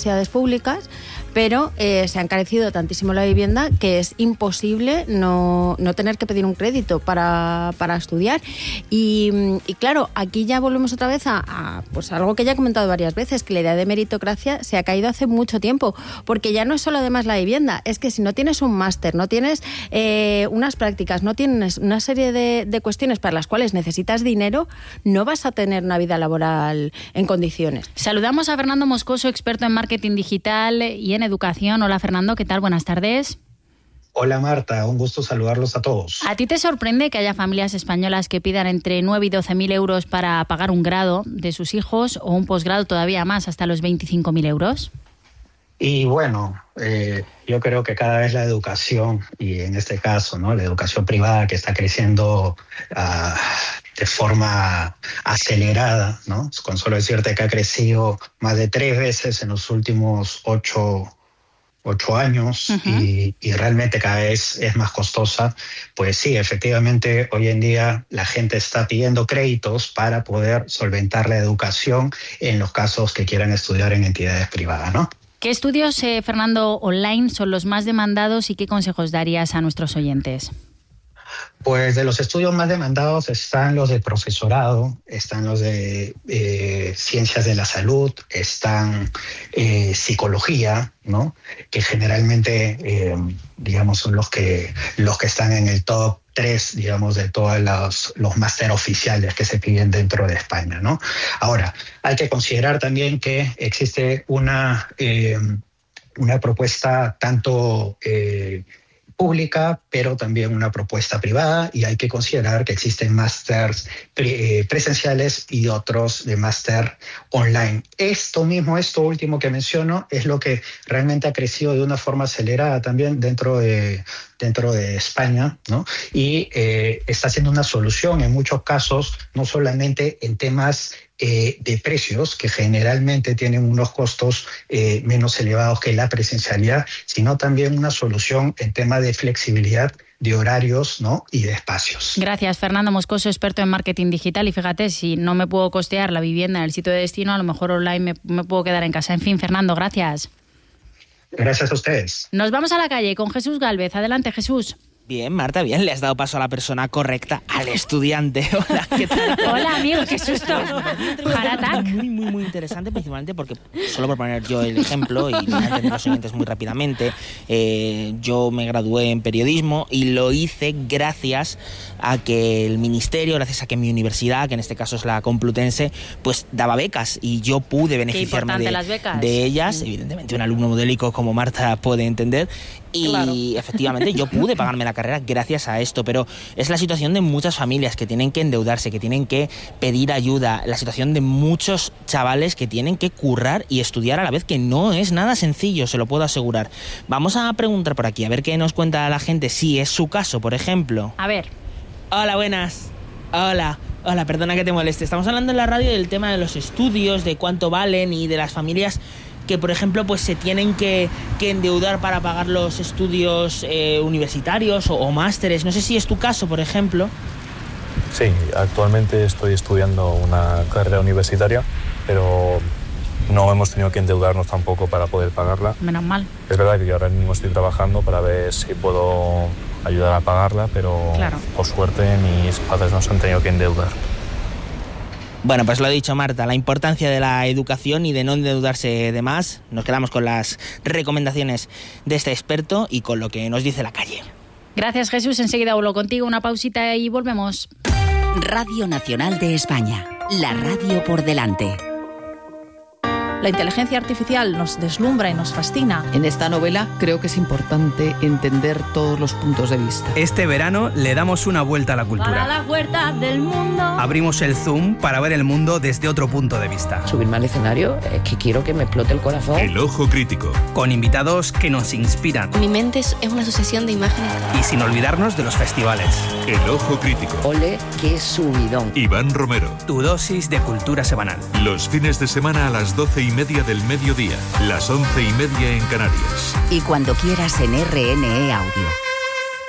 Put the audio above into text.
universidades públicas, pero se ha encarecido tantísimo la vivienda que es imposible no tener que pedir un crédito para estudiar. Y claro, aquí ya volvemos otra vez a pues algo que ya he comentado varias veces, que la idea de meritocracia se ha caído hace mucho tiempo, porque ya no es solo además la vivienda, es que si no tienes un máster, no tienes unas prácticas, no tienes una serie de cuestiones para las cuales necesitas dinero, no vas a tener una vida laboral en condiciones. Saludamos a Fernando Moscoso, experto en marketing digital y en educación. Hola Fernando, ¿qué tal? Buenas tardes. Hola Marta, un gusto saludarlos a todos. ¿A ti te sorprende que haya familias españolas que pidan entre 9 y 12.000 euros para pagar un grado de sus hijos o un posgrado todavía más, hasta los 25.000 euros? Y bueno, yo creo que cada vez la educación, y en este caso, ¿no?, la educación privada que está creciendo de forma acelerada, ¿no? Con solo decirte que ha crecido más de 3 veces en los últimos 8 años. Uh-huh. y realmente cada vez es más costosa, pues sí, efectivamente hoy en día la gente está pidiendo créditos para poder solventar la educación en los casos que quieran estudiar en entidades privadas, ¿no? ¿Qué estudios, Fernando, online son los más demandados y qué consejos darías a nuestros oyentes? Pues de los estudios más demandados están los de profesorado, están los de ciencias de la salud, están psicología, ¿no?, que generalmente, digamos, son los que están en el top 3, digamos, de todos los máster oficiales que se piden dentro de España, ¿no? Ahora, hay que considerar también que existe una propuesta tanto pública, pero también una propuesta privada, y hay que considerar que existen másters presenciales y otros de máster online. Esto último que menciono es lo que realmente ha crecido de una forma acelerada también dentro de España, ¿no? Y está siendo una solución en muchos casos, no solamente en temas de precios, que generalmente tienen unos costos menos elevados que la presencialidad, sino también una solución en temas de flexibilidad de horarios, ¿no?, y de espacios. Gracias, Fernando Moscoso, experto en marketing digital. Y fíjate, si no me puedo costear la vivienda en el sitio de destino, a lo mejor online me puedo quedar en casa. En fin, Fernando, gracias. Gracias a ustedes. Nos vamos a la calle con Jesús Gálvez. Adelante, Jesús. Bien, Marta, bien. Le has dado paso a la persona correcta, al estudiante. Hola, ¿qué tal? Hola, amigo, qué susto. Muy interesante, principalmente porque, solo por poner yo el ejemplo y entender los oyentes muy rápidamente, yo me gradué en periodismo y lo hice gracias a que el ministerio, gracias a que mi universidad, que en este caso es la Complutense, pues daba becas y yo pude beneficiarme de ellas. Evidentemente, un alumno modélico como Marta puede entender. Y claro, efectivamente yo pude pagarme la carrera gracias a esto, pero es la situación de muchas familias que tienen que endeudarse, que tienen que pedir ayuda, la situación de muchos chavales que tienen que currar y estudiar a la vez, que no es nada sencillo, se lo puedo asegurar. Vamos a preguntar por aquí, a ver qué nos cuenta la gente, si es su caso, por ejemplo. A ver. Hola, buenas. Hola, perdona que te moleste. Estamos hablando en la radio del tema de los estudios, de cuánto valen y de las familias que, por ejemplo, pues se tienen que endeudar para pagar los estudios universitarios o másteres. No sé si es tu caso, por ejemplo. Sí, actualmente estoy estudiando una carrera universitaria, pero no hemos tenido que endeudarnos tampoco para poder pagarla. Menos mal. Es verdad que yo ahora mismo estoy trabajando para ver si puedo ayudar a pagarla, pero claro, por suerte mis padres no se han tenido que endeudar. Bueno, pues lo ha dicho Marta, la importancia de la educación y de no endeudarse de más. Nos quedamos con las recomendaciones de este experto y con lo que nos dice la calle. Gracias, Jesús. Enseguida vuelvo contigo, una pausita y volvemos. Radio Nacional de España, la radio por delante. La inteligencia artificial nos deslumbra y nos fascina. En esta novela creo que es importante entender todos los puntos de vista. Este verano le damos una vuelta a la cultura. Para la vuelta del mundo. Abrimos el Zoom para ver el mundo desde otro punto de vista. Subirme al escenario es que quiero que me explote el corazón. El Ojo Crítico. Con invitados que nos inspiran. Mi mente es una asociación de imágenes. Y sin olvidarnos de los festivales. El Ojo Crítico. Ole, qué subidón. Iván Romero. Tu dosis de cultura semanal. Los fines de semana a las 12:30 del mediodía, las 11:30 en Canarias. Y cuando quieras en RNE Audio.